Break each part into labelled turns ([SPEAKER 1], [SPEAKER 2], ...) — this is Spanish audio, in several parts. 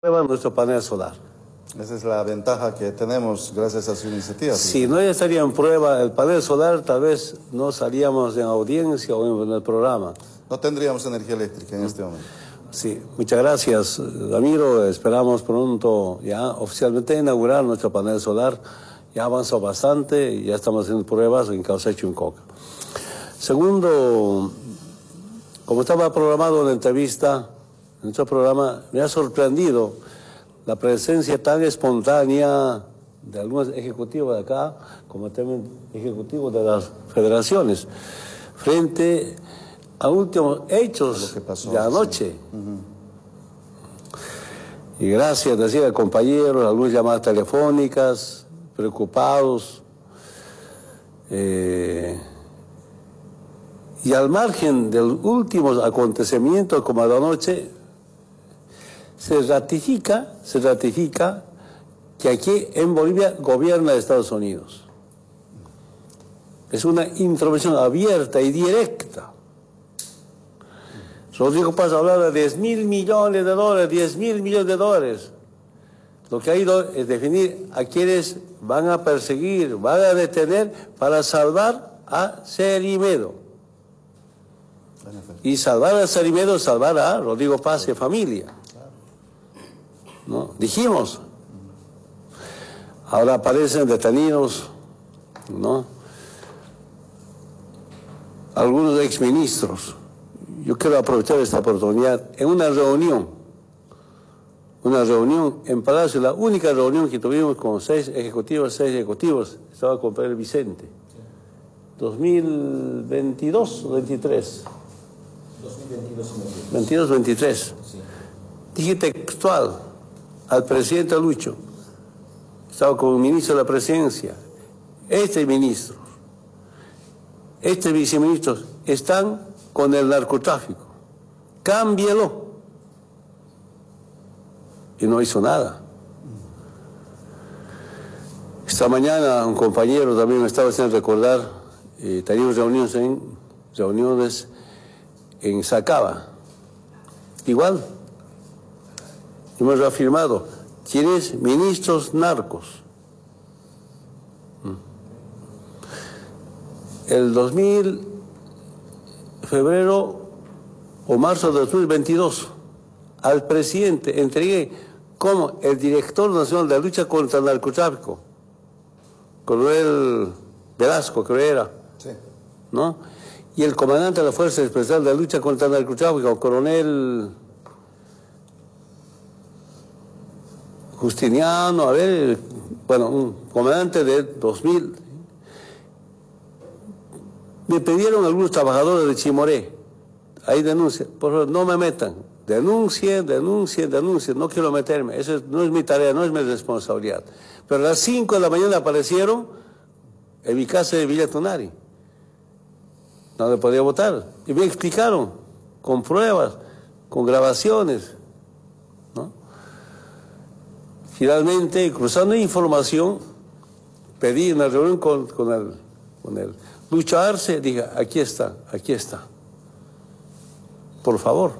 [SPEAKER 1] nuestro panel solar.
[SPEAKER 2] Esa es la ventaja que tenemos gracias a su iniciativa.
[SPEAKER 1] Si no estaría en prueba el panel solar, tal vez no salíamos en audiencia o en el programa.
[SPEAKER 2] No tendríamos energía eléctrica en este momento.
[SPEAKER 1] Sí, muchas gracias, Ramiro. Esperamos pronto ya oficialmente inaugurar nuestro panel solar. Ya avanzó bastante y ya estamos haciendo pruebas en Caucecho y en Coca. Segundo, como estaba programado en la entrevista, en nuestro programa, me ha sorprendido la presencia tan espontánea de algunos ejecutivos de acá, como también ejecutivos de las federaciones, frente a últimos hechos de anoche. Sí. Y gracias, decía compañeros, algunas llamadas telefónicas, preocupados. Y al margen de los últimos acontecimientos como la noche, se ratifica que aquí en Bolivia gobierna Estados Unidos. Es una intromisión abierta y directa. Rodrigo Paz hablaba de $10.000 millones, $10.000 millones. Lo que ha ido es definir a quienes van a perseguir, van a detener para salvar a Cerimedo. Y salvar a Cerimedo, salvar a Rodrigo Paz y familia. ¿No? Dijimos. Ahora aparecen detenidos, ¿no? Algunos exministros. Yo quiero aprovechar esta oportunidad. En una reunión en Palacio, la única reunión que tuvimos con 6 ejecutivos, estaba con Pedro Vicente. 2022 o 23. 22-23. Sí. Dije textual al presidente Lucho, estaba como ministro de la presidencia, este viceministros están con el narcotráfico, cámbielo. Y no hizo nada. Esta mañana un compañero también me estaba haciendo recordar, teníamos reuniones en Sacaba. Igual, hemos reafirmado, tienes ministros narcos. El febrero o marzo de 2022, al presidente entregué como el director nacional de la lucha contra el narcotráfico, coronel Velasco, creo era, sí, ¿no? Y el comandante de la Fuerza Especial de la Lucha contra el Narcotráfico, coronel Justiniano, un comandante de 2000. Me pidieron algunos trabajadores de Chimoré, ahí denuncian, por favor, no me metan, denuncien, no quiero meterme, eso no es mi tarea, no es mi responsabilidad. Pero a las 5 de la mañana aparecieron en mi casa de Villa Tunari. No le podía votar. Y me explicaron, con pruebas, con grabaciones, ¿no? Finalmente, cruzando información, pedí una reunión con el Lucho Arce, dije, aquí está. Por favor.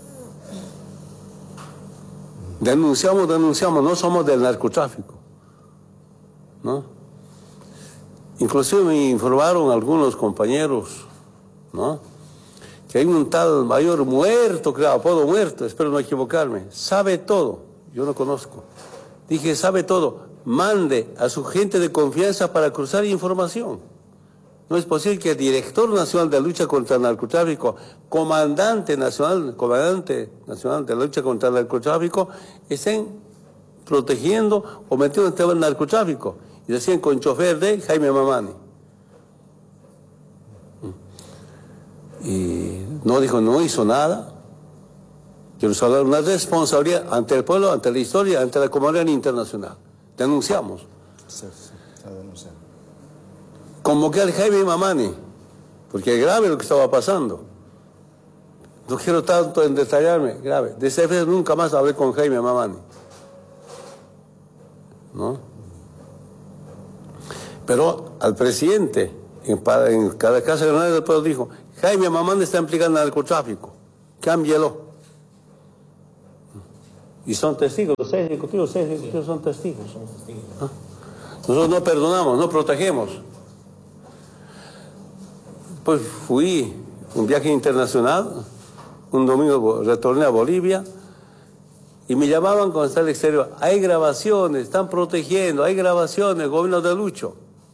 [SPEAKER 1] Denunciamos, no somos del narcotráfico, ¿no? Inclusive me informaron algunos compañeros, ¿no?, que hay un tal mayor muerto, creo, apodo muerto, espero no equivocarme, sabe todo, yo no conozco. Dije, sabe todo, mande a su gente de confianza para cruzar información. No es posible que el director nacional de lucha contra el narcotráfico, comandante nacional de lucha contra el narcotráfico, estén protegiendo o metiendo en el tema del narcotráfico. Y decían con chofer de Jaime Mamani. Y no hizo nada. Quiero hablar una responsabilidad ante el pueblo, ante la historia, ante la comunidad internacional. Denunciamos.
[SPEAKER 2] Sí, a denunciar.
[SPEAKER 1] Convoqué al Jaime Mamani, porque es grave lo que estaba pasando. No quiero tanto en detallarme, grave. Desde esa vez nunca más hablé con Jaime Mamani, ¿no? Pero al presidente, en cada casa general del pueblo dijo, Jaime Mamani está implicado en el narcotráfico, cámbielo. Y son testigos, los 6 ejecutivos son testigos. ¿Ah? Nosotros no perdonamos, no protegemos. Pues fui un viaje internacional, un domingo retorné a Bolivia y me llamaban cuando estaba al exterior. Hay grabaciones, están protegiendo, hay grabaciones, gobierno de Lucho.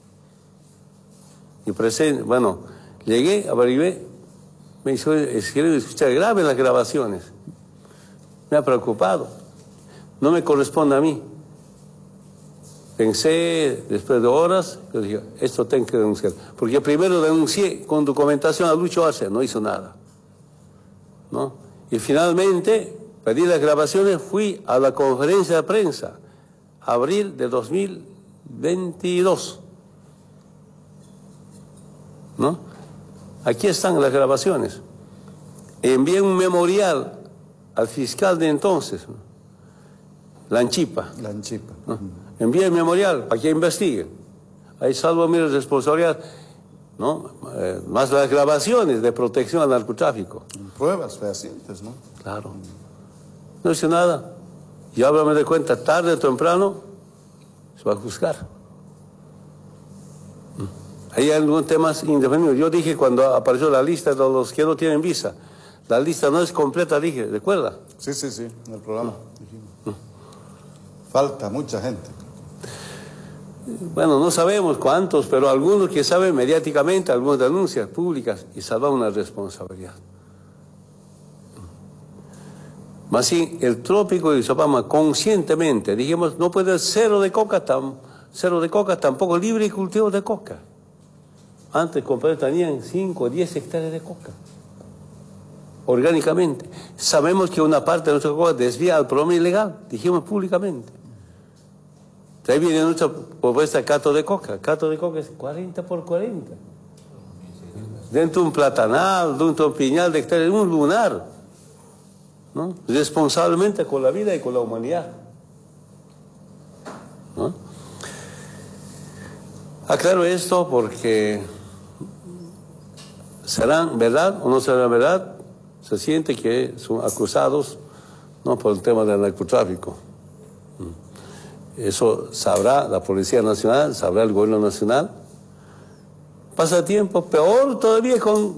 [SPEAKER 1] Y bueno, llegué, averigué, me hizo escuchar, graben las grabaciones. Me ha preocupado, no me corresponde a mí. Pensé, después de horas, yo dije, esto tengo que denunciar. Porque primero denuncié con documentación a Lucho Arce, no hizo nada, ¿no? Y finalmente pedí las grabaciones, fui a la conferencia de prensa, abril de 2022, ¿no? Aquí están las grabaciones. Envié un memorial al fiscal de entonces, Lanchipa. ¿No? Envié el memorial para que investigue. Ahí salvo mi responsabilidad, ¿no? Más las grabaciones de protección al narcotráfico.
[SPEAKER 2] Pruebas fehacientes, ¿no?
[SPEAKER 1] Claro. No hice nada. Y ahora me doy cuenta, tarde o temprano, se va a juzgar. Hay algunos temas indefinidos. Yo dije cuando apareció la lista de los que no tienen visa, la lista no es completa, dije, ¿recuerda?
[SPEAKER 2] Sí, en el programa dijimos. Falta mucha gente.
[SPEAKER 1] Bueno, no sabemos cuántos, pero algunos que saben mediáticamente, algunas denuncias públicas y salvan una responsabilidad. Más sí, el trópico de Izabama conscientemente, dijimos, no puede ser cero de coca, tampoco libre cultivo de coca. Antes, compadre, tenían 5 o 10 hectáreas de coca, orgánicamente. Sabemos que una parte de nuestra coca desvía al programa ilegal, dijimos públicamente. De ahí viene nuestra propuesta Cato de coca. Cato de coca es 40 por 40. Dentro de un platanal, dentro de un piñal de hectáreas, un lunar, ¿no? Responsablemente con la vida y con la humanidad, ¿no? Aclaro esto porque serán verdad o no serán verdad. Se siente que son acusados, ¿no?, por el tema del narcotráfico. Eso sabrá la Policía Nacional, sabrá el Gobierno Nacional. Pasa tiempo, peor todavía con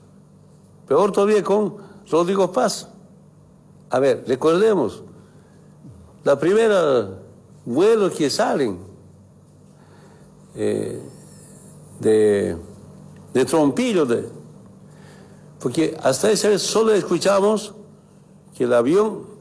[SPEAKER 1] Rodrigo Paz. A ver, recordemos, la primera vuelo que salen de Trompillo, porque hasta esa vez solo escuchamos que el avión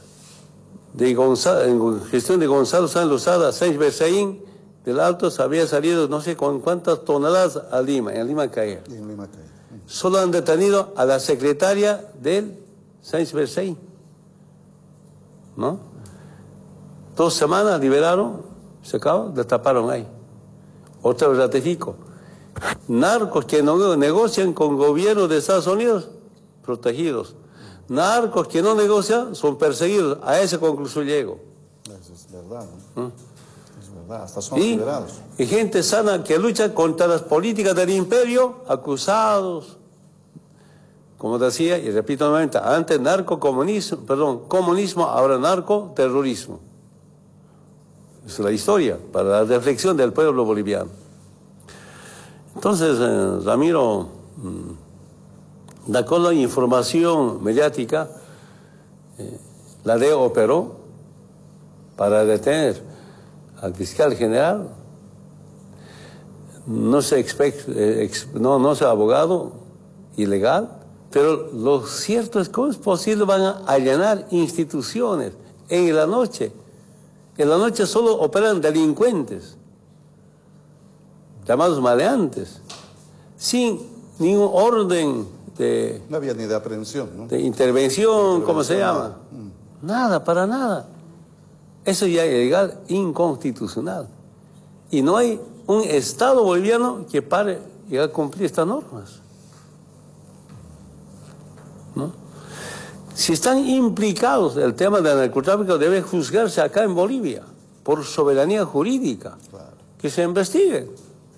[SPEAKER 1] en gestión de Gonzalo Sáenz Lozada, Sáenz Berzaín, del Alto, había salido no sé con cuántas toneladas a Lima, en Lima Calle. Solo han detenido a la secretaria del Sáenz Berzaín, ¿no? 2 semanas liberaron, se acabó, destaparon ahí. Otra vez ratifico. Narcos que no negocian con gobiernos de Estados Unidos, protegidos. Narcos que no negocian son perseguidos. A esa conclusión llego.
[SPEAKER 2] Eso es verdad, ¿no? Es verdad, hasta son liberados.
[SPEAKER 1] Y gente sana que lucha contra las políticas del imperio, acusados. Como decía, y repito nuevamente, antes comunismo, ahora narcoterrorismo. Es la historia para la reflexión del pueblo boliviano. Entonces, Ramiro, de acuerdo a la información mediática, la DEA operó para detener al fiscal general. No sé abogado ilegal, pero lo cierto es que es posible, van a allanar instituciones en la noche. En la noche solo operan delincuentes, llamados maleantes, sin ningún orden de...
[SPEAKER 2] No había ni de aprehensión, ¿no?
[SPEAKER 1] De intervención, ¿cómo se llama? Nada, para nada. Eso ya es ilegal, inconstitucional. Y no hay un Estado boliviano que pare y a cumplir estas normas, ¿no? Si están implicados en el tema del narcotráfico, debe juzgarse acá en Bolivia por soberanía jurídica. Claro. Que se investiguen.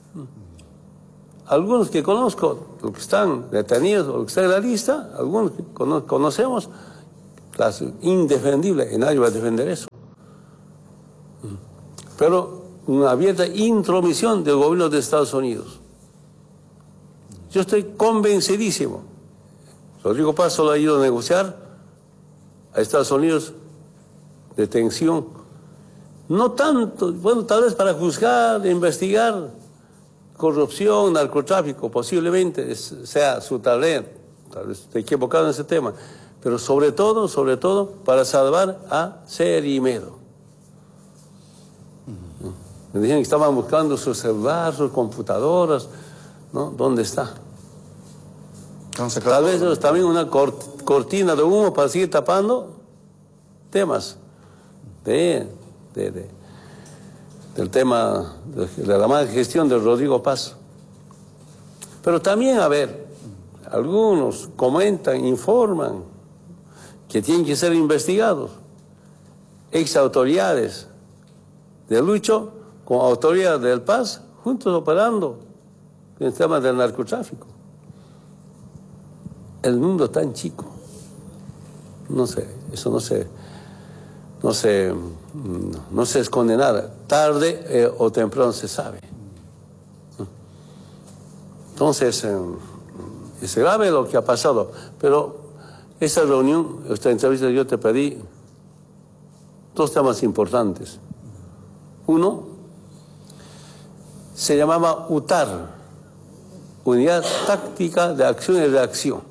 [SPEAKER 1] Algunos que conozco, los que están detenidos o los que están en la lista, algunos que conocemos, indefendible, y nadie va a defender eso. Pero una abierta intromisión del gobierno de Estados Unidos. Yo estoy convencidísimo. Rodrigo Paz solo ha ido a negociar a Estados Unidos detención. No tanto, bueno, tal vez para juzgar, investigar corrupción, narcotráfico, posiblemente sea su tarea. Tal vez estoy equivocado en ese tema. Pero sobre todo, para salvar a Cerimedo. Me dijeron que estaban buscando su celular, sus computadoras, ¿no? ¿Dónde está? Tal vez es también una cortina de humo para seguir tapando temas del tema de la mala gestión de Rodrigo Paz. Pero también, a ver, algunos comentan, informan que tienen que ser investigados ex autoridades de Lucho con autoridades del Paz, juntos operando en el tema del narcotráfico. El mundo es tan chico. No sé, eso no se esconde nada. Tarde o temprano se sabe. Entonces, es grave lo que ha pasado. Pero esa reunión, esta entrevista, yo te pedí dos temas importantes. Uno, se llamaba UTAR, Unidad Táctica de Acción y Reacción.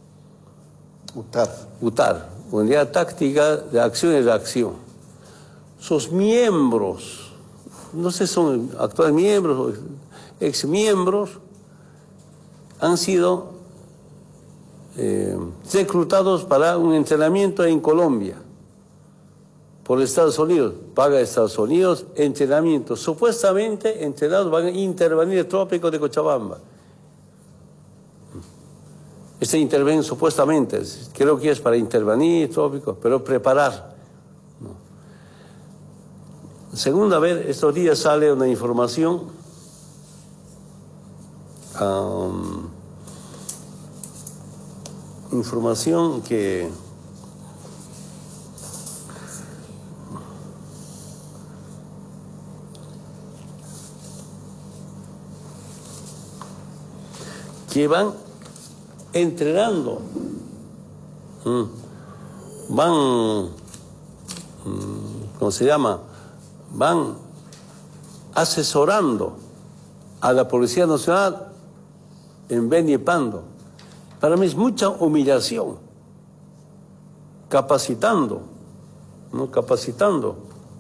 [SPEAKER 1] UTAR, Unidad Táctica de Acción y Reacción. Sus miembros, no sé si son actuales miembros o exmiembros, han sido reclutados para un entrenamiento en Colombia por Estados Unidos. Paga Estados Unidos entrenamiento. Supuestamente entrenados van a intervenir el trópico de Cochabamba. Esta intervención supuestamente, creo que es para intervenir trópico, pero preparar. ¿No? Segundo, a ver, estos días sale una información que van entrenando, ¿cómo se llama? Van asesorando a la Policía Nacional en Beni y Pando. Para mí es mucha humillación, capacitando, ¿no? Capacitando.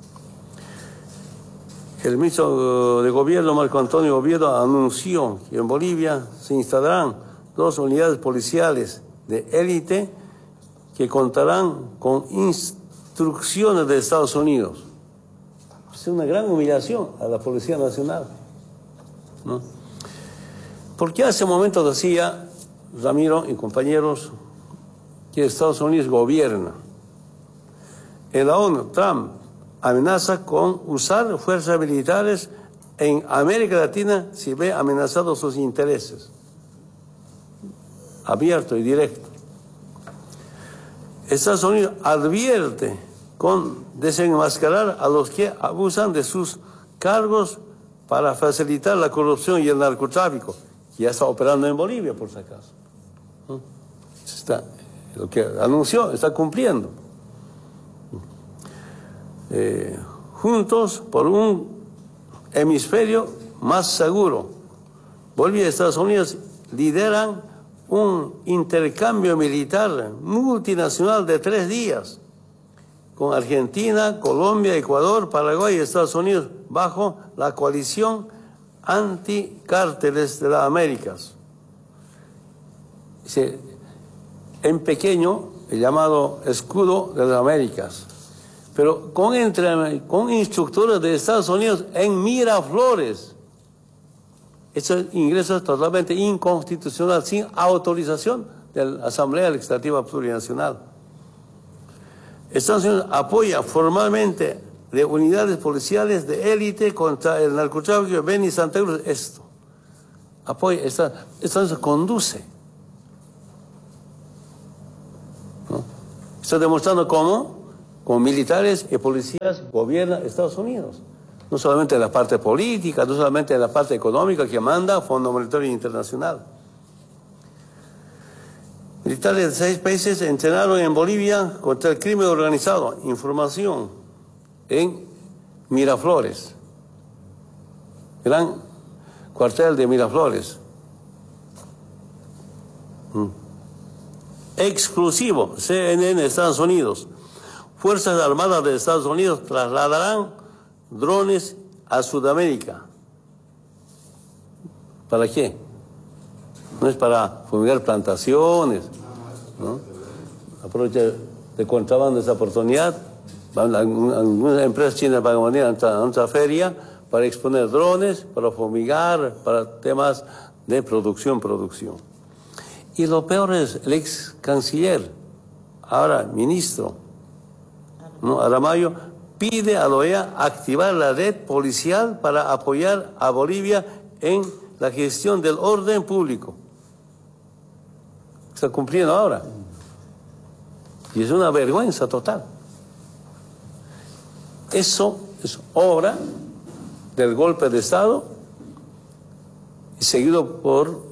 [SPEAKER 1] El ministro de Gobierno, Marco Antonio Oviedo, anunció que en Bolivia se instalarán 2 unidades policiales de élite que contarán con instrucciones de Estados Unidos. Es una gran humillación a la Policía Nacional, ¿no? Porque hace un momento decía Ramiro y compañeros que Estados Unidos gobierna. En la ONU, Trump amenaza con usar fuerzas militares en América Latina si ve amenazados sus intereses. Abierto y directo. Estados Unidos advierte con desenmascarar a los que abusan de sus cargos para facilitar la corrupción y el narcotráfico, que ya está operando en Bolivia, por si acaso. Lo que anunció está cumpliendo. Juntos por un hemisferio más seguro. Bolivia y Estados Unidos lideran un intercambio militar multinacional de 3 días con Argentina, Colombia, Ecuador, Paraguay y Estados Unidos bajo la coalición anticárteles de las Américas. En pequeño, el llamado escudo de las Américas, pero con instructores de Estados Unidos en Miraflores. Ese ingreso es totalmente inconstitucional, sin autorización de la Asamblea Legislativa Plurinacional. Estados Unidos apoya formalmente de unidades policiales de élite contra el narcotráfico de Beni y Santa Cruz. Esto apoya, esto se conduce, ¿no? Está demostrando cómo con militares y policías gobierna Estados Unidos. No solamente en la parte política, no solamente en la parte económica que manda Fondo Monetario Internacional. Militares de 6 países entrenaron en Bolivia contra el crimen organizado. Información en Miraflores. Gran cuartel de Miraflores. Exclusivo, CNN, Estados Unidos. Fuerzas Armadas de Estados Unidos trasladarán drones a Sudamérica. ¿Para qué? No es para fumigar plantaciones, ¿no? Aprovecha de contrabando esa oportunidad. Algunas empresas chinas van a venir a nuestra feria para exponer drones, para fumigar, para temas de producción. Y lo peor es el ex canciller, ahora ministro, ¿no? Aramayo, pide a la OEA activar la red policial para apoyar a Bolivia en la gestión del orden público. Está cumpliendo ahora. Y es una vergüenza total. Eso es obra del golpe de Estado y seguido por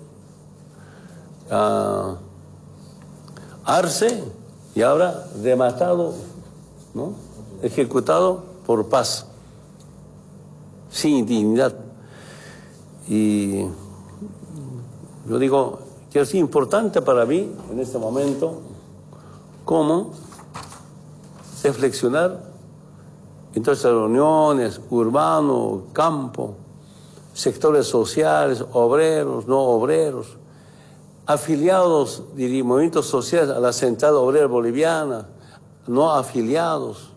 [SPEAKER 1] Arce y ahora rematado, ¿no? Ejecutado por paz, sin dignidad. Y yo digo que es importante para mí en este momento cómo reflexionar en todas las reuniones, urbano, campo, sectores sociales, obreros, no obreros, afiliados de movimientos sociales a la Central Obrera Boliviana, no afiliados,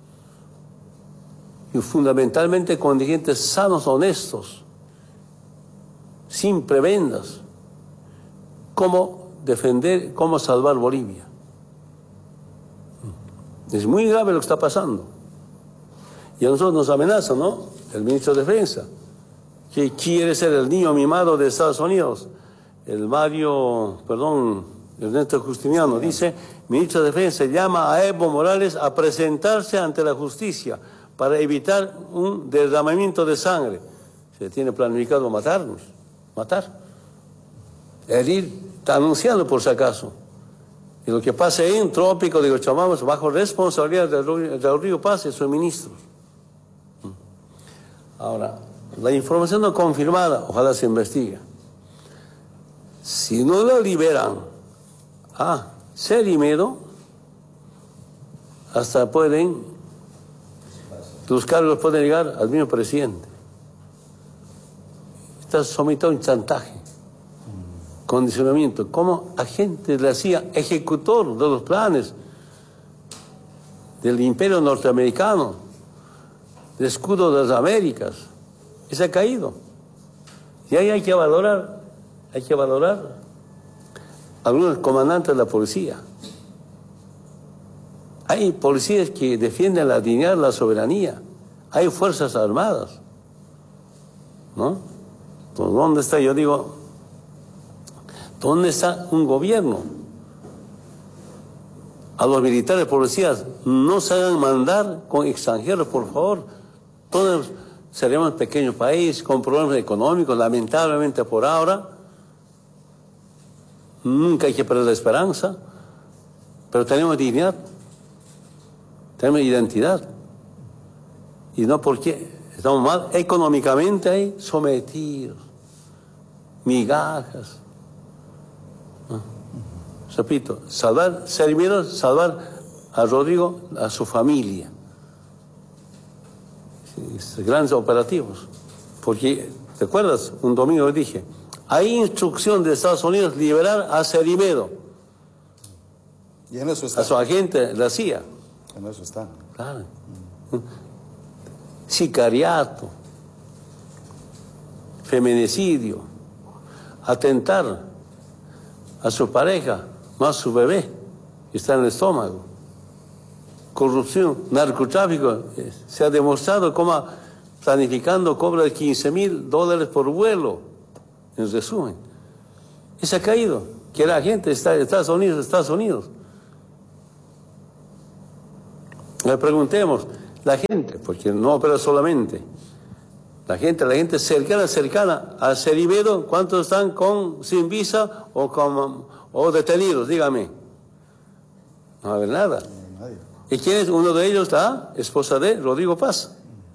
[SPEAKER 1] y fundamentalmente con dirigentes sanos, honestos, sin prebendas, cómo defender, cómo salvar Bolivia. Es muy grave lo que está pasando. Y a nosotros nos amenaza, ¿no? El ministro de Defensa, que quiere ser el niño mimado de Estados Unidos. Ernesto Justiniano dice, ministro de Defensa llama a Evo Morales a presentarse ante la justicia para evitar un derramamiento de sangre. Se tiene planificado matarnos, herir, está anunciado por si acaso. Y lo que pasa en Trópico de Cochabamba bajo responsabilidad del Río Paz y sus ministros. Ahora, la información no confirmada, ojalá se investigue. Si no la liberan a Cerimedo, hasta los cargos pueden llegar al mismo presidente. Está sometido a un chantaje, condicionamiento, como agente de la CIA, ejecutor de los planes del imperio norteamericano, del escudo de las Américas, y se ha caído. Y ahí hay que valorar algunos comandantes de la policía. Hay policías que defienden la dignidad, la soberanía. Hay fuerzas armadas, ¿no? Pues, ¿dónde está? Yo digo, ¿dónde está un gobierno? A los militares policías, no se hagan mandar con extranjeros, por favor. Todos seremos un pequeño país con problemas económicos, lamentablemente por ahora. Nunca hay que perder la esperanza, pero tenemos dignidad, tenemos identidad. Y no porque estamos mal económicamente ahí, sometidos, migajas. Repito, salvar a Rodrigo, a su familia. Grandes operativos. Porque, ¿te acuerdas? Un domingo dije, hay instrucción de Estados Unidos liberar a Cerimedo.
[SPEAKER 2] Y en eso está.
[SPEAKER 1] A su agente, la CIA.
[SPEAKER 2] En eso está.
[SPEAKER 1] Claro. Sicariato, feminicidio, atentar a su pareja, más su bebé, que está en el estómago. Corrupción, narcotráfico. Se ha demostrado cómo planificando cobra de $15,000 por vuelo. En resumen. Y se ha caído. Que era agente de Estados Unidos. Le preguntemos, la gente, porque no opera solamente, la gente cercana a Cerimedo, ¿cuántos están sin visa o detenidos? Dígame. No va a haber nada.
[SPEAKER 2] Nadie.
[SPEAKER 1] ¿Y quién es? Uno de ellos, la esposa de Rodrigo Paz.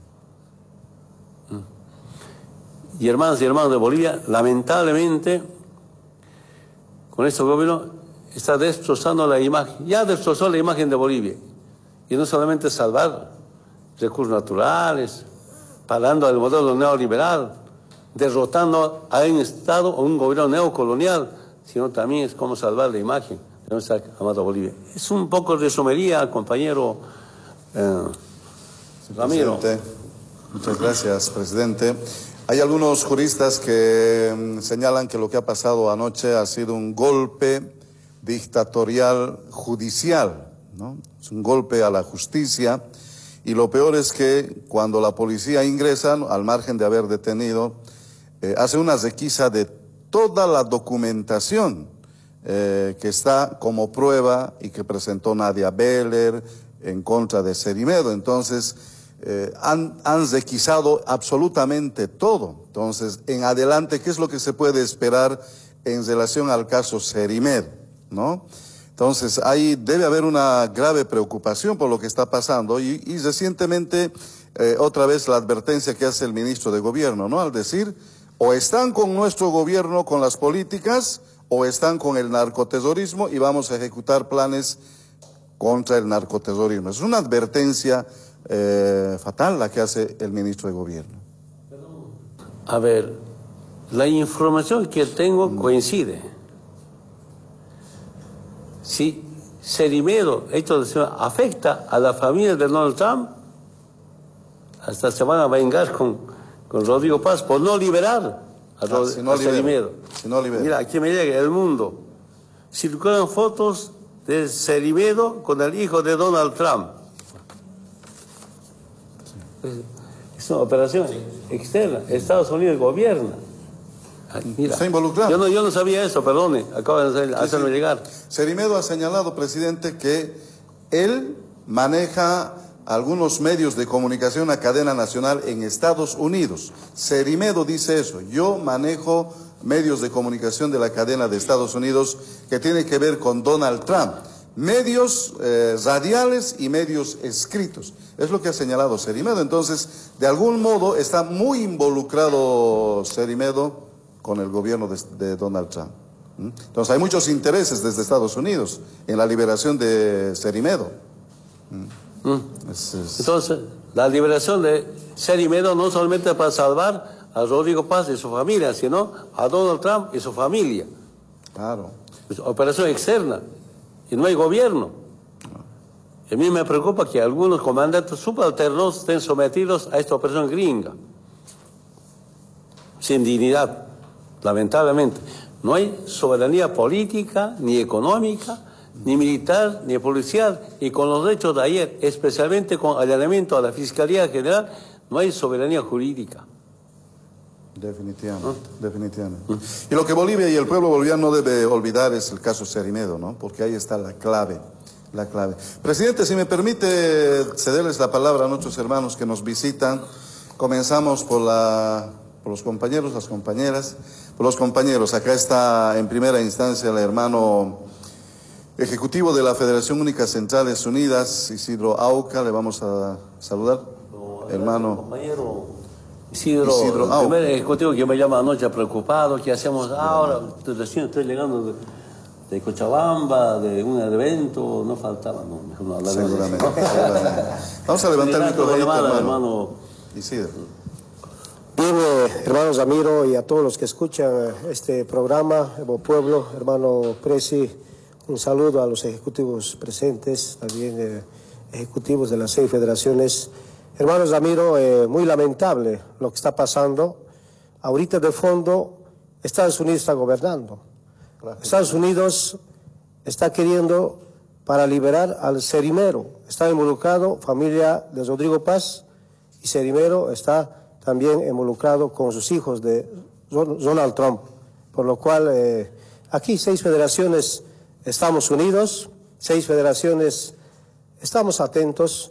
[SPEAKER 1] Y hermanos de Bolivia, lamentablemente, con este gobierno está destrozando la imagen, ya destrozó la imagen de Bolivia. Y no solamente salvar recursos naturales, parando al modelo neoliberal, derrotando a un Estado o un gobierno neocolonial, sino también es como salvar la imagen de nuestra amada Bolivia. Es un poco de somería, compañero Ramiro.
[SPEAKER 2] Muchas gracias, presidente. Hay algunos juristas que señalan que lo que ha pasado anoche ha sido un golpe dictatorial judicial, ¿no? Es un golpe a la justicia, y lo peor es que cuando la policía ingresa, al margen de haber detenido, hace una requisa de toda la documentación que está como prueba y que presentó Nadia Beller en contra de Cerimedo. Entonces, han requisado absolutamente todo. Entonces, en adelante, ¿qué es lo que se puede esperar en relación al caso Cerimedo, ¿no? Entonces, ahí debe haber una grave preocupación por lo que está pasando, y recientemente, otra vez la advertencia que hace el ministro de Gobierno, ¿no? Al decir, o están con nuestro gobierno, con las políticas, o están con el narcoterrorismo y vamos a ejecutar planes contra el narcoterrorismo. Es una advertencia fatal la que hace el ministro de Gobierno.
[SPEAKER 1] A ver, la información que tengo coincide. Si Cerimedo, afecta a la familia de Donald Trump, hasta se van a vengar con Rodrigo Paz por no liberar a Cerimedo.
[SPEAKER 2] Si no libera.
[SPEAKER 1] Mira, aquí me llega El Mundo. Circulan fotos de Cerimedo con el hijo de Donald Trump. Es una operación externa. Estados Unidos gobierna. Mira,
[SPEAKER 2] está involucrado.
[SPEAKER 1] Yo no sabía eso, perdone, acaba de hacerme llegar.
[SPEAKER 2] Cerimedo ha señalado, presidente, que él maneja algunos medios de comunicación a cadena nacional en Estados Unidos. Cerimedo dice eso: yo manejo medios de comunicación de la cadena de Estados Unidos que tiene que ver con Donald Trump. Medios radiales y medios escritos. Es lo que ha señalado Cerimedo. Entonces, de algún modo está muy involucrado Cerimedo con el gobierno de Donald Trump. Entonces, hay muchos intereses desde Estados Unidos en la liberación de Cerimedo.
[SPEAKER 1] Entonces, la liberación de Cerimedo no solamente para salvar a Rodrigo Paz y su familia, sino a Donald Trump y su familia.
[SPEAKER 2] Claro.
[SPEAKER 1] Es operación externa. Y no hay gobierno. A mí me preocupa que algunos comandantes subalternos estén sometidos a esta operación gringa. Sin dignidad, lamentablemente. No hay soberanía política, ni económica, ni militar, ni policial. Y con los hechos de ayer, especialmente con allanamiento a la Fiscalía General, no hay soberanía jurídica.
[SPEAKER 2] Definitivamente, definitivamente. Y lo que Bolivia y el pueblo boliviano no debe olvidar es el caso Cerimedo, ¿no? Porque ahí está la clave, la clave. Presidente, si me permite cederles la palabra a nuestros hermanos que nos visitan. Comenzamos por los compañeros, las compañeras. Por los compañeros, acá está en primera instancia el hermano ejecutivo de la Federación Única Centrales Unidas, Isidro Auca. Le vamos a saludar. Hermano.
[SPEAKER 1] Compañero Isidro el primer ejecutivo que me llama anoche preocupado, ¿qué hacemos ahora? Recién estoy llegando de Cochabamba, de un evento, no faltaba, no, mejor no hablar.
[SPEAKER 2] Seguramente. Vamos a levantar el micrófono, hermano Isidro.
[SPEAKER 3] Bien, hermano Ramiro, y a todos los que escuchan este programa, Evo Pueblo, hermano Presi, un saludo a los ejecutivos presentes, también ejecutivos de las 6 federaciones. Hermano Ramiro, muy lamentable lo que está pasando. Ahorita de fondo, Estados Unidos está gobernando. Estados Unidos está queriendo para liberar al Cerimedo. Está involucrado familia de Rodrigo Paz, y Cerimedo está también involucrado con sus hijos de Donald Trump. Por lo cual, aquí 6 federaciones estamos unidos, 6 federaciones estamos atentos,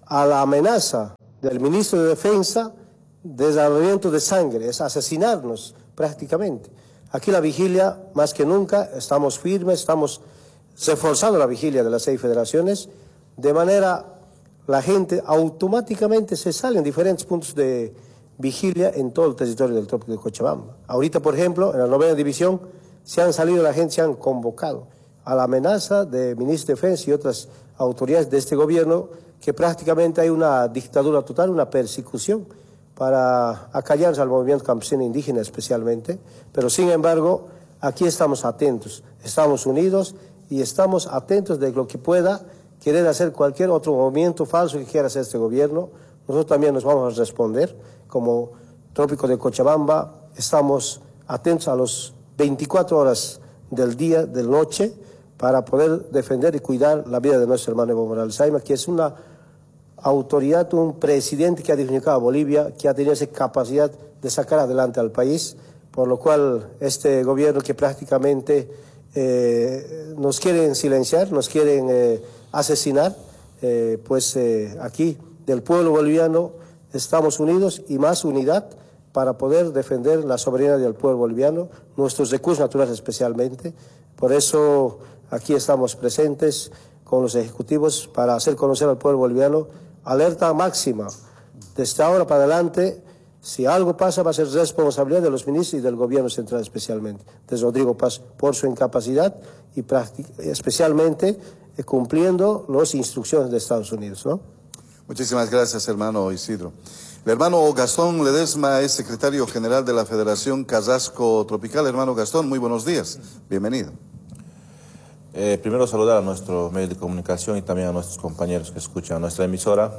[SPEAKER 3] a la amenaza del ministro de Defensa de derramamiento de sangre, es asesinarnos prácticamente. Aquí la vigilia, más que nunca, estamos firmes, estamos reforzando la vigilia de las 6 federaciones, de manera la gente automáticamente se sale en diferentes puntos de vigilia en todo el territorio del Trópico de Cochabamba. Ahorita, por ejemplo, en la 9ª división, se han salido la gente, se han convocado a la amenaza de ministro de Defensa y otras autoridades de este gobierno, que prácticamente hay una dictadura total, una persecución para acallarse al movimiento campesino indígena especialmente, pero sin embargo aquí estamos atentos, estamos unidos y estamos atentos de lo que pueda querer hacer cualquier otro movimiento falso que quiera hacer este gobierno. Nosotros también nos vamos a responder, como Trópico de Cochabamba, estamos atentos a las 24 horas del día, de la noche, para poder defender y cuidar la vida de nuestro hermano Evo Morales Ayma, que es una autoridad, un presidente que ha dignificado a Bolivia, que ha tenido esa capacidad de sacar adelante al país, por lo cual este gobierno que prácticamente nos quieren silenciar, nos quieren asesinar, aquí del pueblo boliviano estamos unidos y más unidad para poder defender la soberanía del pueblo boliviano, nuestros recursos naturales especialmente. Por eso aquí estamos presentes con los ejecutivos para hacer conocer al pueblo boliviano. Alerta máxima, desde ahora para adelante, si algo pasa va a ser responsabilidad de los ministros y del gobierno central especialmente, de Rodrigo Paz, por su incapacidad y especialmente cumpliendo las instrucciones de Estados Unidos, ¿no?
[SPEAKER 2] Muchísimas gracias, hermano Isidro. El hermano Gastón Ledesma es secretario general de la Federación Carrasco Tropical. Hermano Gastón, muy buenos días, bienvenido.
[SPEAKER 4] Primero saludar a nuestro medio de comunicación y también a nuestros compañeros que escuchan nuestra emisora.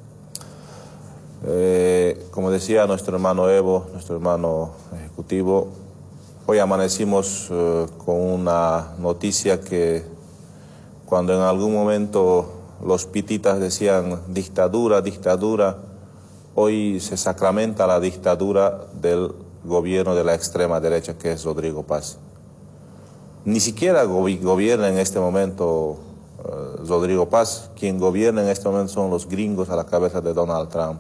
[SPEAKER 4] Como decía nuestro hermano Evo, nuestro hermano ejecutivo, hoy amanecimos con una noticia que cuando en algún momento los pititas decían dictadura, dictadura, hoy se sacramenta la dictadura del gobierno de la extrema derecha, que es Rodrigo Paz. Ni siquiera gobierna en este momento Rodrigo Paz. Quien gobierna en este momento son los gringos a la cabeza de Donald Trump.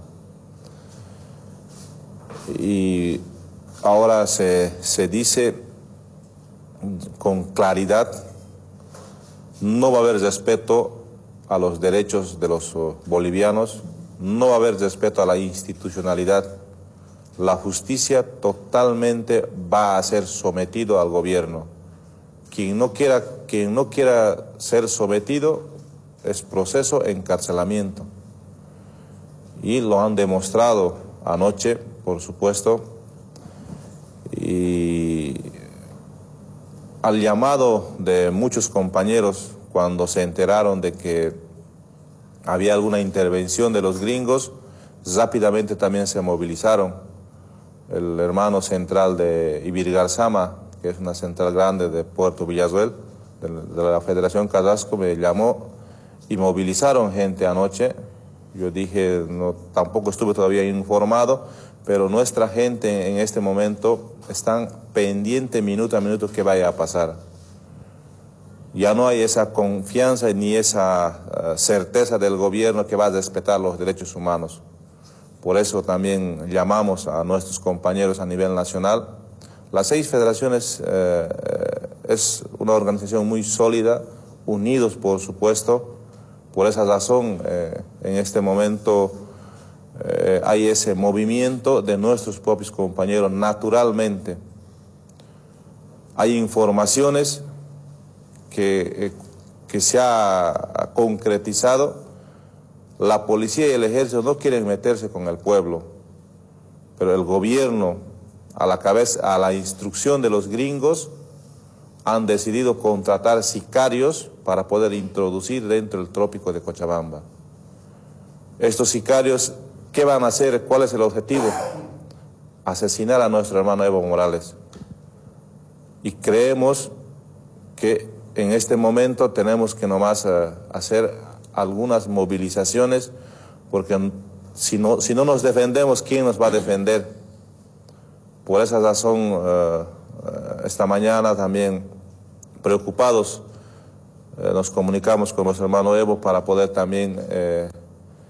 [SPEAKER 4] Y ahora se dice con claridad, no va a haber respeto a los derechos de los bolivianos, no va a haber respeto a la institucionalidad. La justicia totalmente va a ser sometido al gobierno. Quien no quiera ser sometido es proceso, encarcelamiento. Y lo han demostrado anoche, por supuesto. Y al llamado de muchos compañeros cuando se enteraron de que había alguna intervención de los gringos, rápidamente también se movilizaron. El hermano central de Ibirgarzama, que es una central grande de Puerto Villazuel, de la Federación Carrasco, me llamó y movilizaron gente anoche. Yo dije, no, tampoco estuve todavía informado, pero nuestra gente en este momento están pendiente minuto a minuto que vaya a pasar. Ya no hay esa confianza ni esa certeza del gobierno que va a respetar los derechos humanos. Por eso también llamamos a nuestros compañeros a nivel nacional. Las 6 federaciones es una organización muy sólida, unidos por supuesto. Por esa razón, en este momento hay ese movimiento de nuestros propios compañeros naturalmente. Hay informaciones que se ha concretizado. La policía y el ejército no quieren meterse con el pueblo, pero el gobierno, a la instrucción de los gringos, han decidido contratar sicarios para poder introducir dentro del Trópico de Cochabamba. Estos sicarios, ¿qué van a hacer? ¿Cuál es el objetivo? Asesinar a nuestro hermano Evo Morales. Y creemos que en este momento tenemos que nomás hacer algunas movilizaciones, porque si no nos defendemos, ¿quién nos va a defender? Por esa razón, esta mañana también preocupados nos comunicamos con nuestro hermano Evo para poder también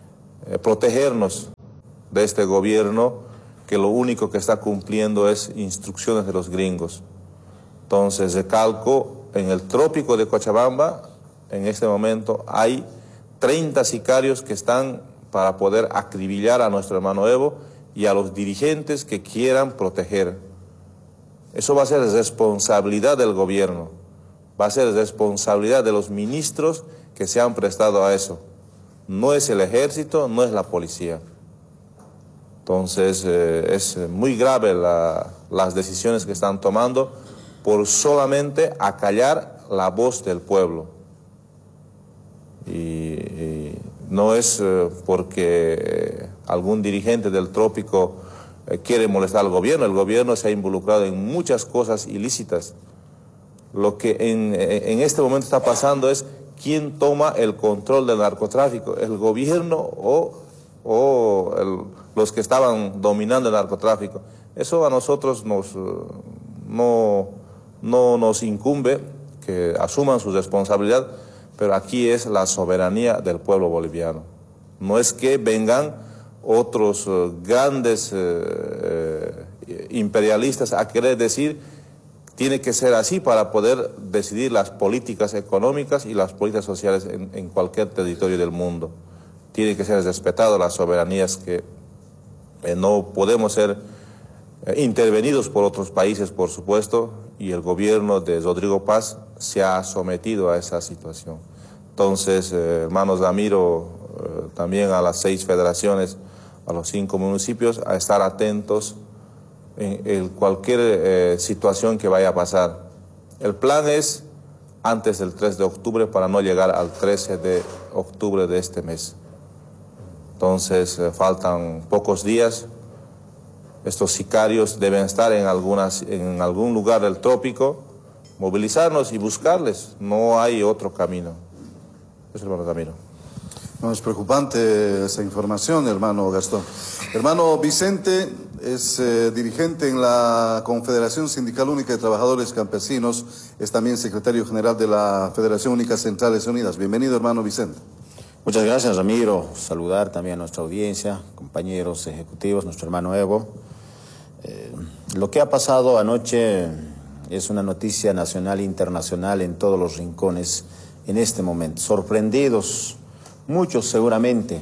[SPEAKER 4] protegernos de este gobierno que lo único que está cumpliendo es instrucciones de los gringos. Entonces, recalco, en el trópico de Cochabamba, en este momento hay 30 sicarios que están para poder acribillar a nuestro hermano Evo y a los dirigentes que quieran proteger. Eso va a ser responsabilidad del gobierno, va a ser responsabilidad de los ministros que se han prestado a eso. No es el ejército, no es la policía. Entonces, es muy grave las decisiones que están tomando por solamente acallar la voz del pueblo. Y no es porque algún dirigente del trópico quiere molestar al gobierno. El gobierno se ha involucrado en muchas cosas ilícitas. Lo que en este momento está pasando es quién toma el control del narcotráfico, el gobierno o los que estaban dominando el narcotráfico. Eso a nosotros no nos incumbe, que asuman su responsabilidad, pero aquí es la soberanía del pueblo boliviano. No es que vengan otros grandes imperialistas a querer decir tiene que ser así para poder decidir las políticas económicas y las políticas sociales en cualquier territorio del mundo. Tiene que ser respetado las soberanías que no podemos ser intervenidos por otros países, por supuesto, y el gobierno de Rodrigo Paz se ha sometido a esa situación. Entonces, hermanos Ramiro, también a las 6 federaciones, a los 5 municipios, a estar atentos en cualquier situación que vaya a pasar. El plan es antes del 3 de octubre para no llegar al 13 de octubre de este mes. Entonces, faltan pocos días. Estos sicarios deben estar en algún lugar del trópico, movilizarnos y buscarles. No hay otro camino. Eso, hermano Ramiro.
[SPEAKER 2] No, es preocupante esa información, hermano Gastón. Hermano Vicente es dirigente en la Confederación Sindical Única de Trabajadores Campesinos, es también secretario general de la Federación Única Centrales Unidas. Bienvenido, hermano Vicente.
[SPEAKER 5] Muchas gracias, Ramiro. Saludar también a nuestra audiencia, compañeros ejecutivos, nuestro hermano Evo. Lo que ha pasado anoche es una noticia nacional e internacional en todos los rincones en este momento. Sorprendidos, muchos seguramente,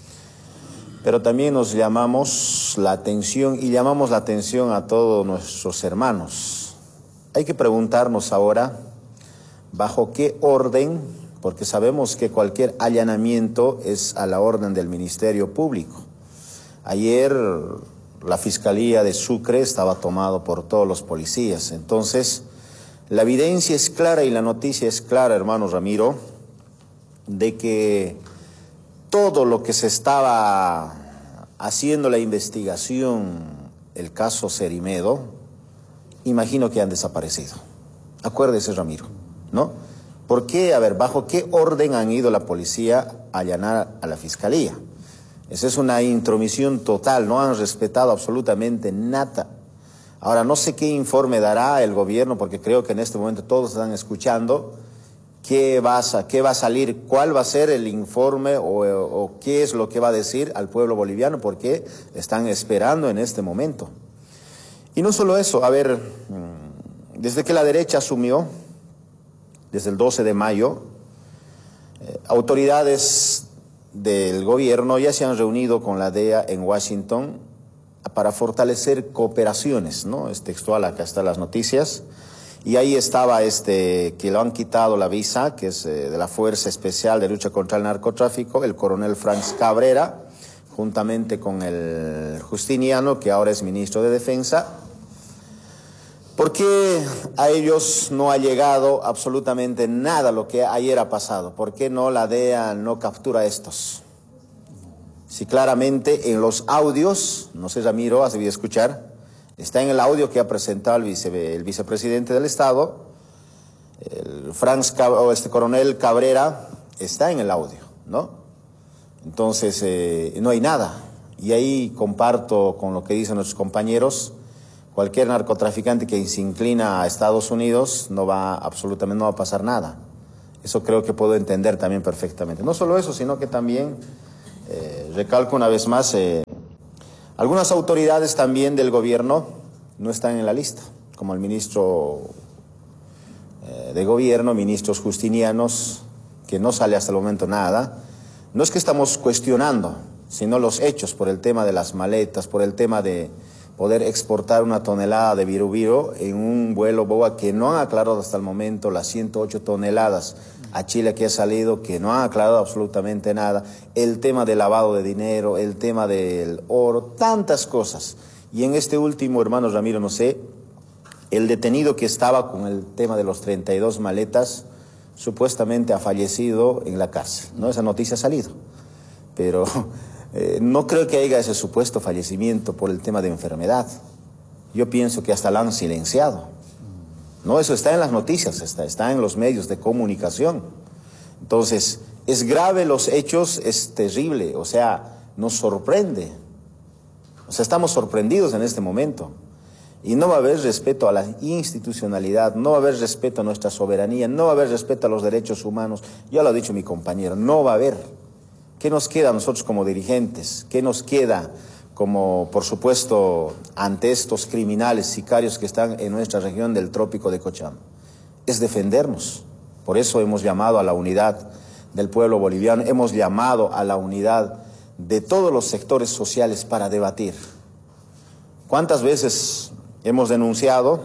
[SPEAKER 5] pero también nos llamamos la atención y llamamos la atención a todos nuestros hermanos. Hay que preguntarnos ahora bajo qué orden, porque sabemos que cualquier allanamiento es a la orden del Ministerio Público. Ayer la Fiscalía de Sucre estaba tomado por todos los policías. Entonces, la evidencia es clara y la noticia es clara, hermano Ramiro, de que todo lo que se estaba haciendo la investigación, el caso Cerimedo, imagino que han desaparecido. Acuérdese, Ramiro, ¿no? ¿Por qué? A ver, ¿bajo qué orden han ido la policía a allanar a la Fiscalía? Esa es una intromisión total, no han respetado absolutamente nada. Ahora, no sé qué informe dará el gobierno, porque creo que en este momento todos están escuchando qué va a salir, cuál va a ser el informe o qué es lo que va a decir al pueblo boliviano, porque están esperando en este momento. Y no solo eso, a ver, desde que la derecha asumió, desde el 12 de mayo, autoridades del gobierno ya se han reunido con la DEA en Washington para fortalecer cooperaciones, ¿no? Es textual, acá están las noticias. Y ahí estaba que le han quitado la visa, que es de la Fuerza Especial de Lucha contra el Narcotráfico, el coronel Franz Cabrera, juntamente con el Justiniano, que ahora es ministro de Defensa. ¿Por qué a ellos no ha llegado absolutamente nada lo que ayer ha pasado? ¿Por qué no la DEA no captura a estos? Si claramente en los audios, no sé, Ramiro, has debido escuchar, está en el audio que ha presentado el vicepresidente del Estado, el coronel Cabrera, está en el audio, ¿no? Entonces, no hay nada. Y ahí comparto con lo que dicen nuestros compañeros. Cualquier narcotraficante que se inclina a Estados Unidos absolutamente no va a pasar nada. Eso creo que puedo entender también perfectamente. No solo eso, sino que también recalco una vez más, algunas autoridades también del gobierno no están en la lista, como el ministro de gobierno, ministros justinianos, que no sale hasta el momento nada. No es que estamos cuestionando, sino los hechos por el tema de las maletas, por el tema de poder exportar 1 tonelada de viru en un vuelo BOA que no han aclarado hasta el momento, las 108 toneladas a Chile que ha salido, que no han aclarado absolutamente nada, el tema del lavado de dinero, el tema del oro, tantas cosas. Y en este último, hermano Ramiro, no sé, el detenido que estaba con el tema de los 32 maletas, supuestamente ha fallecido en la cárcel, ¿no? Esa noticia ha salido, pero no creo que haya ese supuesto fallecimiento por el tema de enfermedad. Yo pienso que hasta la han silenciado. No, eso está en las noticias, está en los medios de comunicación. Entonces, es grave los hechos, es terrible, o sea, nos sorprende. O sea, estamos sorprendidos en este momento. Y no va a haber respeto a la institucionalidad, no va a haber respeto a nuestra soberanía, no va a haber respeto a los derechos humanos. Ya lo ha dicho mi compañero, no va a haber. ¿Qué nos queda a nosotros como dirigentes? ¿Qué nos queda como, por supuesto, ante estos criminales, sicarios que están en nuestra región del Trópico de Cochabamba? Es defendernos. Por eso hemos llamado a la unidad del pueblo boliviano, hemos llamado a la unidad de todos los sectores sociales para debatir. ¿Cuántas veces hemos denunciado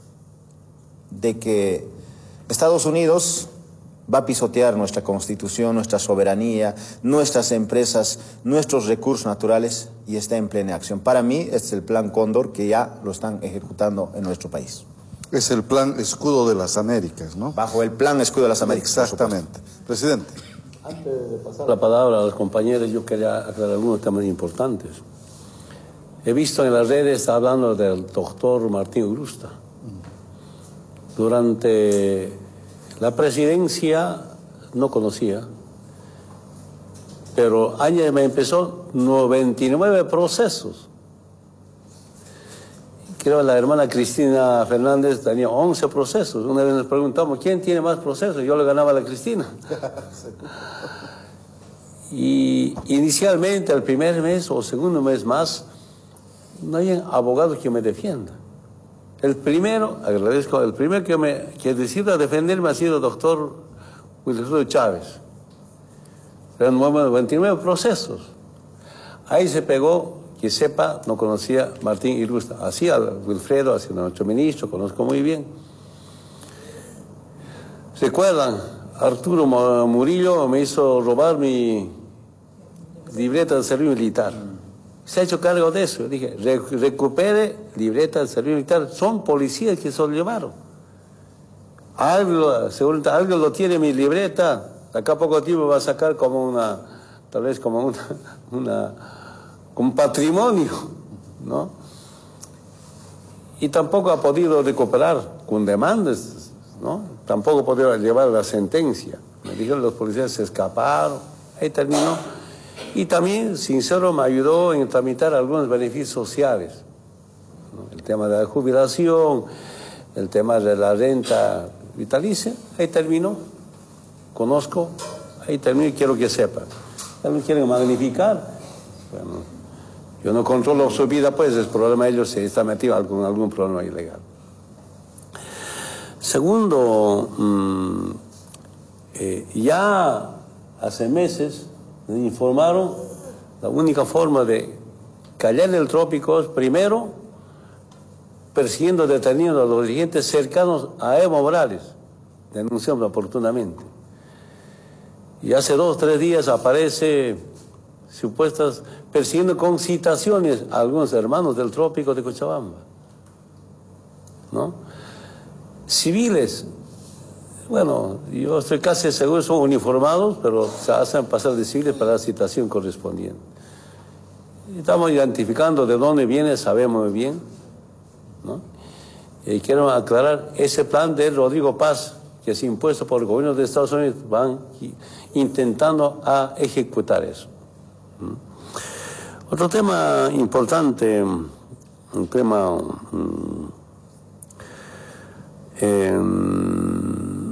[SPEAKER 5] de que Estados Unidos va a pisotear nuestra constitución, nuestra soberanía, nuestras empresas, nuestros recursos naturales y está en plena acción? Para mí este es el plan Cóndor que ya lo están ejecutando en nuestro país.
[SPEAKER 2] Es el plan Escudo de las Américas, ¿no?
[SPEAKER 5] Bajo el plan Escudo de las Américas.
[SPEAKER 2] Exactamente. Presidente.
[SPEAKER 1] Antes de pasar la palabra a los compañeros, yo quería aclarar algunos temas importantes. He visto en las redes, está hablando del doctor Martín Irusta. Durante la presidencia no conocía, pero años me empezó 99 procesos. Creo que la hermana Cristina Fernández tenía 11 procesos. Una vez nos preguntamos, ¿quién tiene más procesos? Yo le ganaba a la Cristina. Y inicialmente, el primer mes o segundo mes más, no hay abogado que me defienda. El primero, agradezco, el primero que decidió defenderme ha sido el doctor Wilfredo Chávez. Eran 99 procesos. Ahí se pegó, que sepa, no conocía Martín Irusta. Así a Wilfredo, así a nuestro ministro, conozco muy bien. ¿Recuerdan? Arturo Murillo me hizo robar mi libreta de servicio militar. Se ha hecho cargo de eso. Dije, recupere libreta de servicio militar. Son policías que se lo llevaron. Algo lo tiene mi libreta. Acá a poco tiempo va a sacar como tal vez como un patrimonio, ¿no? Y tampoco ha podido recuperar con demandas, ¿no? Tampoco ha podido llevar la sentencia. Me dijeron los policías se escaparon. Ahí terminó. Y también, sincero, me ayudó en tramitar algunos beneficios sociales, ¿no? El tema de la jubilación, el tema de la renta vitalicia, ahí terminó. Conozco, ahí terminó y quiero que sepan. También quieren magnificar. Bueno, yo no controlo su vida, pues el problema de ellos se está metido con algún problema ilegal. Segundo, ya hace meses me informaron la única forma de callar el trópico es primero persiguiendo, deteniendo a los dirigentes cercanos a Evo Morales, denunciamos oportunamente. Y hace 2 o 3 días aparece supuestas persiguiendo con citaciones a algunos hermanos del Trópico de Cochabamba, ¿no? Civiles, bueno, yo estoy casi seguro son uniformados, pero se hacen pasar de civiles para la citación correspondiente. Estamos identificando de dónde viene, sabemos muy bien, ¿no? Y quiero aclarar, ese plan de Rodrigo Paz, que es impuesto por el gobierno de Estados Unidos, van intentando a ejecutar eso. Otro tema importante, un tema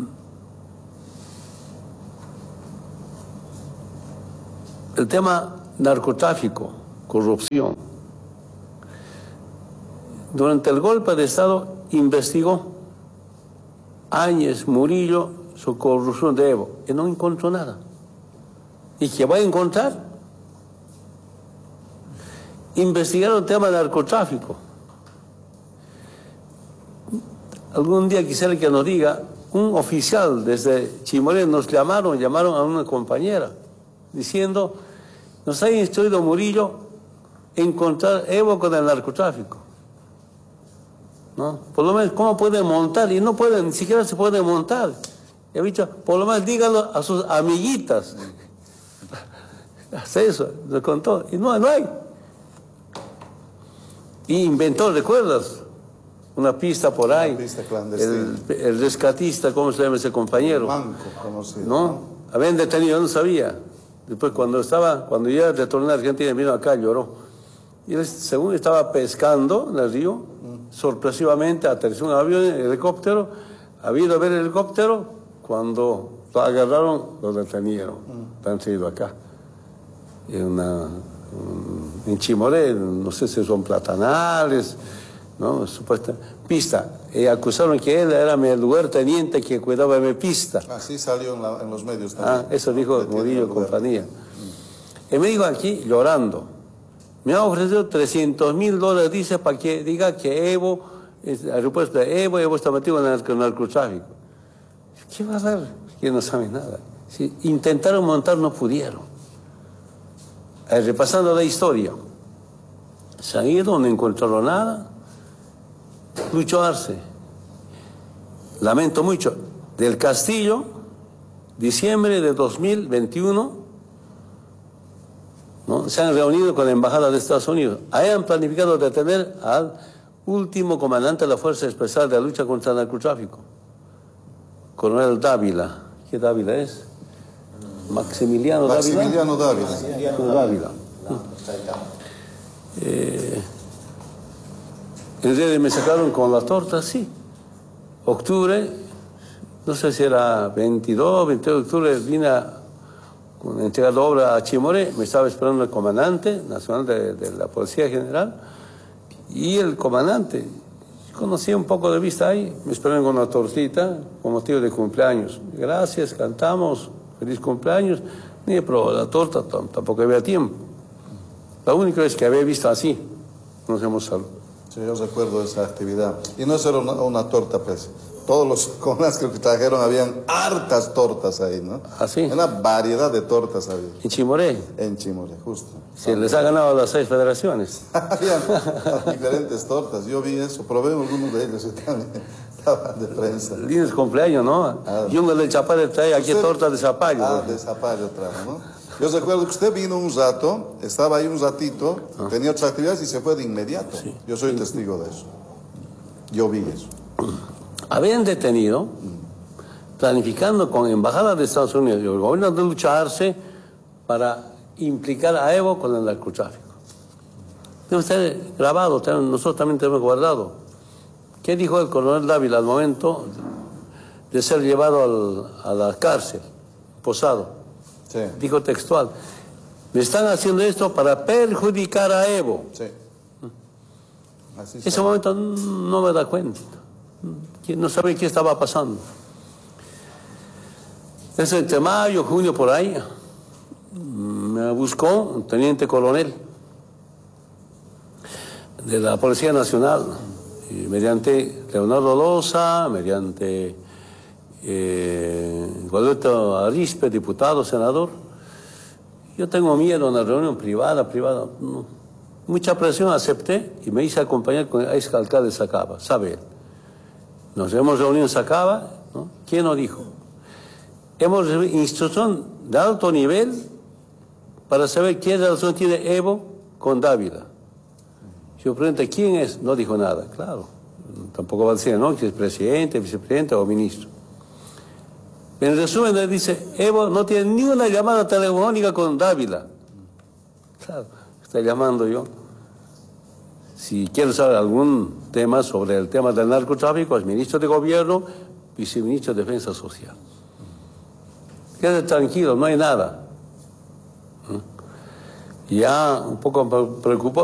[SPEAKER 1] el tema narcotráfico, corrupción. Durante el golpe de Estado investigó Áñez, Murillo, su corrupción de Evo, y no encontró nada. ¿Y qué va a encontrar? Investigaron el tema del narcotráfico. Algún día quisiera que nos diga, un oficial desde Chimoré nos llamaron a una compañera, diciendo, nos ha instruido Murillo encontrar Evo con el narcotráfico. ¿No? Por lo menos, ¿cómo pueden montar? Y no pueden, ni siquiera se pueden montar. He dicho, por lo menos díganlo a sus amiguitas. Hace eso, lo contó. Y no hay. Y inventó, ¿recuerdas? Una pista por ahí.
[SPEAKER 2] Una pista clandestina.
[SPEAKER 1] El rescatista, ¿cómo se llama ese compañero?
[SPEAKER 2] Manco, conocido.
[SPEAKER 1] ¿No? Habían detenido, yo no sabía. Después cuando ya retorné a Argentina, vino acá, lloró. Y él, según estaba pescando en el río, sorpresivamente aterrizó un avión, helicóptero, había ido a ver el helicóptero, cuando lo agarraron, lo detenieron. Han traído acá. En Chimoré, no sé si son platanales, ¿no? Supuesta pista. Y acusaron que él era mi lugarteniente que cuidaba de mi pista.
[SPEAKER 2] Así salió en los medios también.
[SPEAKER 1] Eso dijo Murillo y compañía. Y me dijo aquí, llorando, me ha ofrecido $300,000, dice, para que diga que Evo, el aeropuerto de Evo está metido en el narcotráfico. ¿Qué va a dar? Que no sabe nada. Si intentaron montar, no pudieron. Repasando la historia, se han ido, no encontraron nada. Lucho Arce, lamento mucho, del Castillo, diciembre de 2021, ¿no? Se han reunido con la Embajada de Estados Unidos. Ahí han planificado detener al último comandante de la Fuerza Especial de la Lucha contra el Narcotráfico, Coronel Dávila. ¿Qué Dávila es? Maximiliano Dávila. En realidad me sacaron con la torta, sí. Octubre, no sé si era 22 de octubre, vine a entregar la obra a Chimoré, me estaba esperando el comandante nacional de la Policía General, y el comandante, conocí un poco de vista ahí, me esperaron con una tortita con motivo de cumpleaños. Gracias, cantamos, feliz cumpleaños, ni probó la torta, tampoco había tiempo. La única vez que había visto así, nos hemos saludado.
[SPEAKER 2] Sí, yo recuerdo esa actividad. Y no solo una torta, pues. Todos los conas que trajeron, habían hartas tortas ahí, ¿no?
[SPEAKER 1] ¿Así?
[SPEAKER 2] Una variedad de tortas había.
[SPEAKER 1] ¿En Chimoré?
[SPEAKER 2] En Chimoré, justo.
[SPEAKER 1] Se les ha ganado las 6 federaciones.
[SPEAKER 2] Habían diferentes tortas. Yo vi eso, probé algunos de ellos y también estaban de prensa.
[SPEAKER 1] Lindos cumpleaños, ¿no? Yunga del Chapare trae aquí torta de zapallo.
[SPEAKER 2] De zapallo trajo, ¿no? Yo recuerdo que usted vino un rato, estaba ahí un ratito, tenía otras actividades y se fue de inmediato. Sí. Yo soy testigo de eso. Yo vi eso.
[SPEAKER 1] Habían detenido, planificando con Embajada de Estados Unidos y el gobierno de Lucho Arce para implicar a Evo con el narcotráfico. Debe estar grabado, nosotros también tenemos guardado. ¿Qué dijo el coronel Dávila al momento de ser llevado a la cárcel, posado?
[SPEAKER 2] Sí.
[SPEAKER 1] Dijo textual, me están haciendo esto para perjudicar a Evo.
[SPEAKER 2] Sí. Así
[SPEAKER 1] en ese momento no me da cuenta. No sabía qué estaba pasando. Eso entre mayo, junio, por ahí, me buscó un teniente coronel de la Policía Nacional, y mediante Leonardo Loza, mediante Goleto Arispe, diputado, senador. Yo tengo miedo en la reunión privada, no. Mucha presión, acepté y me hice acompañar con el exalcalde de Sacaba, sabe él. Nos hemos reunido en Sacaba, ¿no? ¿Quién nos dijo? Hemos recibido instrucción de alto nivel para saber qué relación tiene Evo con Dávila. Yo pregunté, ¿quién es? No dijo nada, claro. Tampoco va a decir, ¿no?, que es presidente, vicepresidente o ministro. En resumen, él dice, Evo no tiene ni una llamada telefónica con Dávila. Claro, está llamando yo. Si quiero saber algún tema sobre el tema del narcotráfico, es ministro de Gobierno, viceministro de Defensa Social. Quédate tranquilo, no hay nada. ya un poco preocupado.